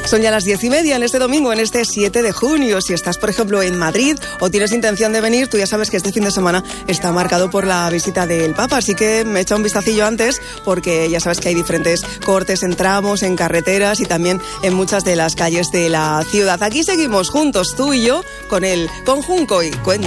Son ya las 10:30 en este domingo, en este 7 de junio. Si estás, por ejemplo, en Madrid o tienes intención de venir, tú ya sabes que este fin de semana está marcado por la visita del Papa, así que me echa un vistacillo antes porque ya sabes que hay diferentes cortes en tramos, en carreteras y también en muchas de las calles de la ciudad. Aquí seguimos juntos, tú y yo, con Junco y Cuenta.